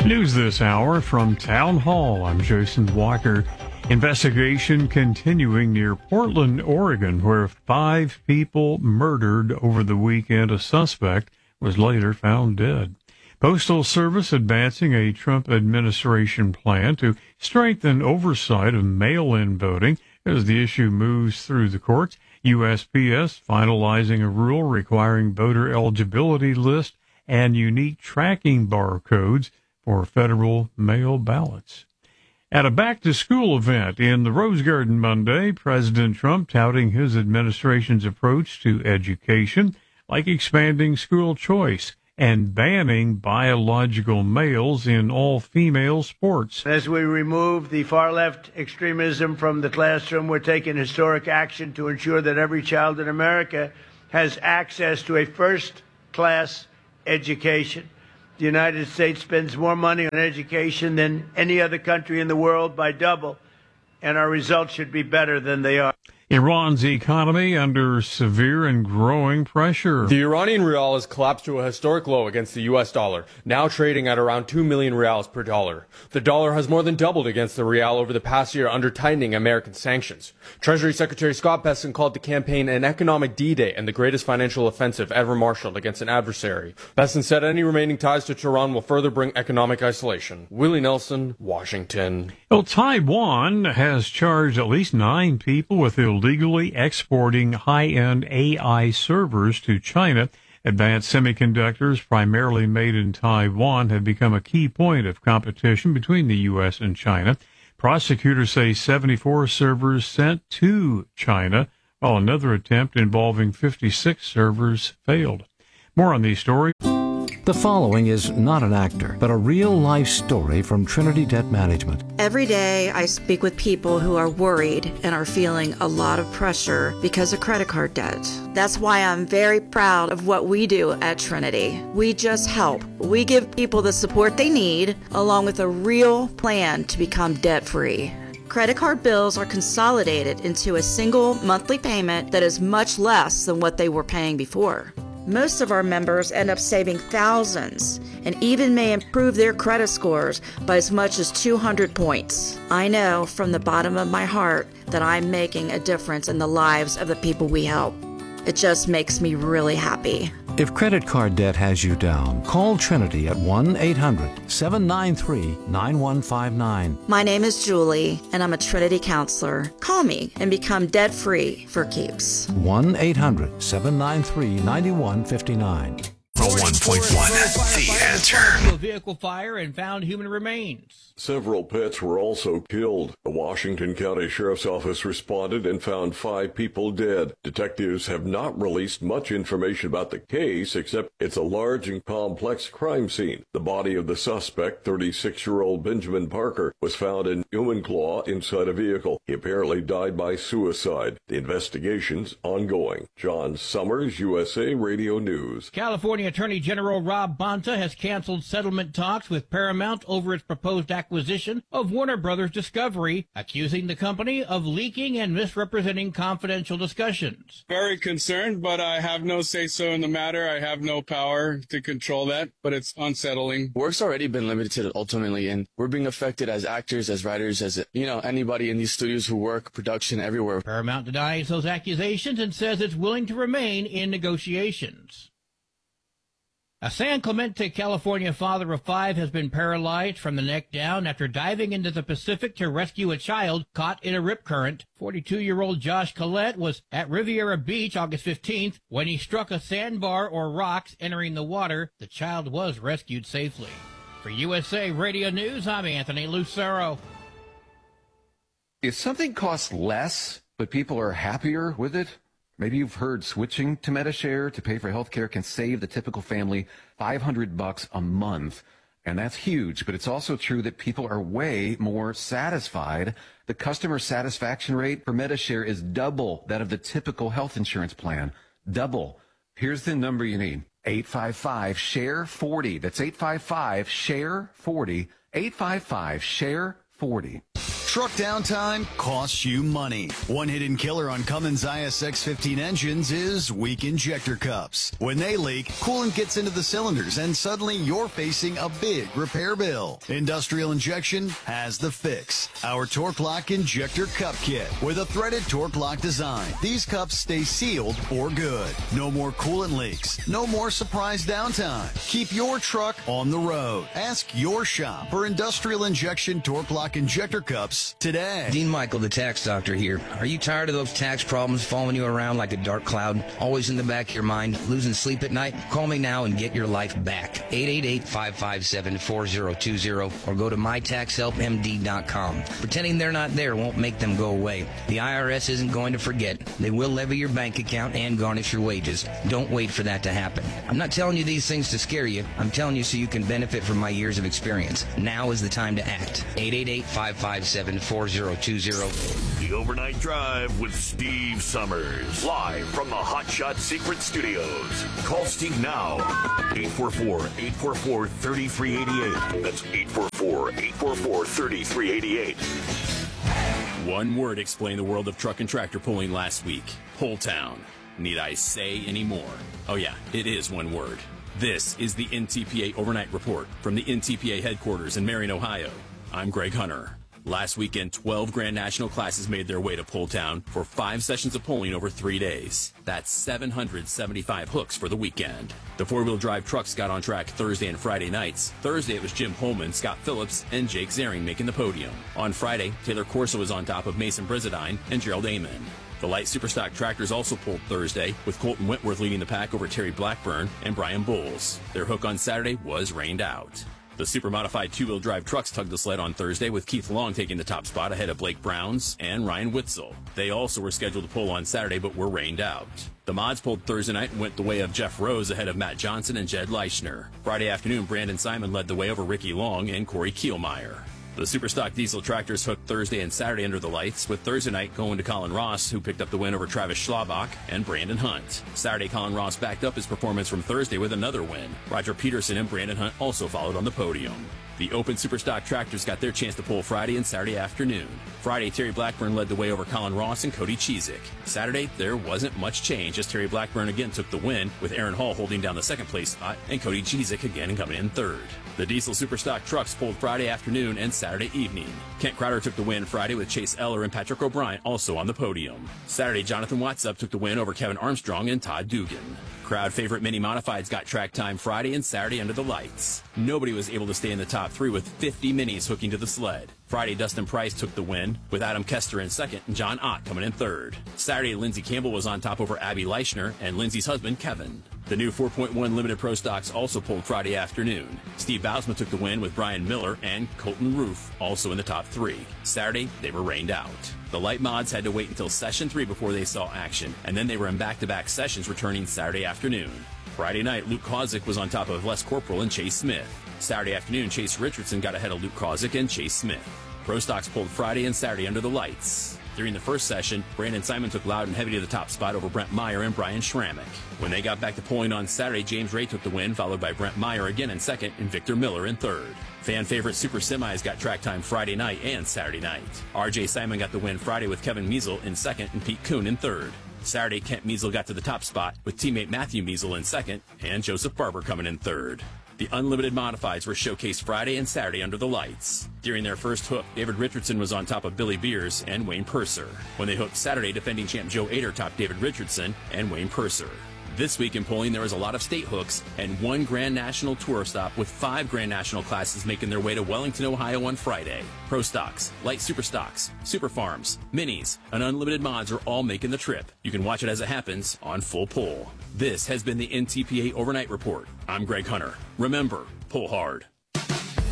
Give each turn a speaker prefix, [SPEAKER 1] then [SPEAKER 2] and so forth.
[SPEAKER 1] News this hour from Town Hall. I'm Jason Walker. Investigation continuing near Portland, Oregon, where 5 people murdered over the weekend. A suspect was later found dead. Postal Service advancing a Trump administration plan to strengthen oversight of mail-in voting as the issue moves through the courts. USPS finalizing a rule requiring voter eligibility list and unique tracking barcodes for federal mail ballots. At a back-to-school event in the Rose Garden Monday, President Trump touting his administration's approach to education, like expanding school choice and banning biological males in all-female sports.
[SPEAKER 2] As we remove the far-left extremism from the classroom, we're taking historic action to ensure that every child in America has access to a first-class education. The United States spends more money on education than any other country in the world by double, and our results should be better than they are.
[SPEAKER 1] Iran's economy under severe and growing pressure.
[SPEAKER 3] The Iranian rial has collapsed to a historic low against the U.S. dollar, now trading at around 2 million rials per dollar. The dollar has more than doubled against the rial over the past year under tightening American sanctions. Treasury Secretary Scott Bessent called the campaign an economic D-Day and the greatest financial offensive ever marshaled against an adversary. Bessent said any remaining ties to Tehran will further bring economic isolation. Willie Nelson, Washington.
[SPEAKER 1] Well, Taiwan has charged at least 9 people with illegally exporting high-end AI servers to China. Advanced semiconductors, primarily made in Taiwan, have become a key point of competition between the U.S. and China. Prosecutors say 74 servers sent to China, while another attempt involving 56 servers failed. More on these stories.
[SPEAKER 4] The following is not an actor, but a real-life story from Trinity Debt Management.
[SPEAKER 5] Every day I speak with people who are worried and are feeling a lot of pressure because of credit card debt. That's why I'm very proud of what we do at Trinity. We just help. We give people the support they need, along with a real plan to become debt-free. Credit card bills are consolidated into a single monthly payment that is much less than what they were paying before. Most of our members end up saving thousands and even may improve their credit scores by as much as 200 points. I know from the bottom of my heart that I'm making a difference in the lives of the people we help. It just makes me really happy.
[SPEAKER 4] If credit card debt has you down, call Trinity at 1-800-793-9159.
[SPEAKER 5] My name is Julie, and I'm a Trinity counselor. Call me and become debt-free for keeps.
[SPEAKER 4] 1-800-793-9159.
[SPEAKER 6] 101.1, The Answer.
[SPEAKER 7] A vehicle fire and found human remains.
[SPEAKER 8] Several pets were also killed. The Washington County Sheriff's Office responded and found 5 people dead. Detectives have not released much information about the case, except it's a large and complex crime scene. The body of the suspect, 36-year-old Benjamin Parker, was found in human claw inside a vehicle. He apparently died by suicide. The investigation's ongoing. John Summers, USA Radio News.
[SPEAKER 7] California Attorney General Rob Bonta has canceled settlement talks with Paramount over its proposed acquisition of Warner Brothers Discovery, accusing the company of leaking and misrepresenting confidential discussions.
[SPEAKER 9] Very concerned, but I have no say-so in the matter. I have no power to control that, but it's unsettling.
[SPEAKER 10] Work's already been limited ultimately, and we're being affected as actors, as writers, as, anybody in these studios who work, production, everywhere.
[SPEAKER 7] Paramount denies those accusations and says it's willing to remain in negotiations. A San Clemente, California father of 5 has been paralyzed from the neck down after diving into the Pacific to rescue a child caught in a rip current. 42-year-old Josh Collette was at Riviera Beach August 15th when he struck a sandbar or rocks entering the water. The child was rescued safely. For USA Radio News, I'm Anthony Lucero.
[SPEAKER 11] If something costs less, but people are happier with it, maybe you've heard switching to Medi-Share to pay for healthcare can save the typical family $500 a month. And that's huge, but it's also true that people are way more satisfied. The customer satisfaction rate for Medi-Share is double that of the typical health insurance plan. Double. Here's the number you need. 855-SHARE-40. That's 855-SHARE-40. 855-SHARE-40.
[SPEAKER 12] Truck downtime costs you money. One hidden killer on Cummins ISX-15 engines is weak injector cups. When they leak, coolant gets into the cylinders and suddenly you're facing a big repair bill. Industrial Injection has the fix. Our Torque Lock Injector Cup Kit with a threaded Torque Lock design. These cups stay sealed for good. No more coolant leaks. No more surprise downtime. Keep your truck on the road. Ask your shop for Industrial Injection Torque Lock Injector Cups today.
[SPEAKER 13] Dean Michael, the tax doctor here. Are you tired of those tax problems following you around like a dark cloud, always in the back of your mind, losing sleep at night? Call me now and get your life back. 888-557-4020 or go to mytaxhelpmd.com. Pretending they're not there won't make them go away. The IRS isn't going to forget. They will levy your bank account and garnish your wages. Don't wait for that to happen. I'm not telling you these things to scare you. I'm telling you so you can benefit from my years of experience. Now is the time to act. 888-557-4020.
[SPEAKER 6] The Overnight Drive with Steve Summers. Live from the Hot Shot Secret Studios. Call Steve now. 844-844-3388. That's 844-844-3388.
[SPEAKER 14] One word explained the world of truck and tractor pulling last week. Pull Town. Need I say any more? Oh yeah, it is one word. This is the NTPA Overnight Report from the NTPA headquarters in Marion, Ohio. I'm Greg Hunter. Last weekend, 12 Grand National classes made their way to Pull Town for 5 sessions of pulling over 3 days. That's 775 hooks for the weekend. The four-wheel drive trucks got on track Thursday and Friday nights. Thursday, it was Jim Pullman, Scott Phillips, and Jake Zaring making the podium. On Friday, Taylor Corso was on top of Mason Brizadine and Gerald Amon. The light superstock tractors also pulled Thursday, with Colton Wentworth leading the pack over Terry Blackburn and Brian Bowles. Their hook on Saturday was rained out. The super-modified two-wheel drive trucks tugged the sled on Thursday, with Keith Long taking the top spot ahead of Blake Browns and Ryan Witzel. They also were scheduled to pull on Saturday, but were rained out. The mods pulled Thursday night and went the way of Jeff Rose ahead of Matt Johnson and Jed Leichner. Friday afternoon, Brandon Simon led the way over Ricky Long and Corey Kielmeyer. The Superstock diesel tractors hooked Thursday and Saturday under the lights, with Thursday night going to Colin Ross, who picked up the win over Travis Schlabach and Brandon Hunt. Saturday, Colin Ross backed up his performance from Thursday with another win. Roger Peterson and Brandon Hunt also followed on the podium. The open Superstock tractors got their chance to pull Friday and Saturday afternoon. Friday, Terry Blackburn led the way over Colin Ross and Cody Cheezick. Saturday, there wasn't much change as Terry Blackburn again took the win, with Aaron Hall holding down the second place spot and Cody Cheezick again coming in third. The diesel Superstock trucks pulled Friday afternoon and Saturday evening. Kent Crowder took the win Friday with Chase Eller and Patrick O'Brien also on the podium. Saturday, Jonathan Watsup took the win over Kevin Armstrong and Todd Dugan. Crowd favorite Mini Modifieds got track time Friday and Saturday under the lights. Nobody was able to stay in the top 3 with 50 minis hooking to the sled. Friday, Dustin Price took the win, with Adam Kester in second and John Ott coming in third. Saturday, Lindsey Campbell was on top over Abby Leichner and Lindsey's husband, Kevin. The new 4.1 Limited Pro Stocks also pulled Friday afternoon. Steve Bousma took the win with Brian Miller and Colton Roof also in the top 3. Saturday, they were rained out. The light mods had to wait until session 3 before they saw action, and then they were in back-to-back sessions returning Saturday afternoon. Friday night, Luke Kozik was on top of Les Corporal and Chase Smith. Saturday afternoon, Chase Richardson got ahead of Luke Kozik and Chase Smith. Pro Stocks pulled Friday and Saturday under the lights. During the first session, Brandon Simon took loud and heavy to the top spot over Brent Meyer and Brian Schrammick. When they got back to pulling on Saturday, James Ray took the win, followed by Brent Meyer again in second and Victor Miller in third. Fan favorite Super Semis got track time Friday night and Saturday night. RJ Simon got the win Friday with Kevin Measle in second and Pete Kuhn in third. Saturday, Kent Measle got to the top spot with teammate Matthew Measle in second and Joseph Barber coming in third. The Unlimited Modifieds were showcased Friday and Saturday under the lights. During their first hook, David Richardson was on top of Billy Beers and Wayne Purser. When they hooked Saturday, defending champ Joe Ader topped David Richardson and Wayne Purser. This week in pulling, there was a lot of state hooks and 1 Grand National Tour stop, with 5 Grand National classes making their way to Wellington, Ohio on Friday. Pro Stocks, Light Super Stocks, Super Farms, Minis, and Unlimited Mods are all making the trip. You can watch it as it happens on Full Pull. This has been the NTPA Overnight Report. I'm Greg Hunter. Remember, pull hard.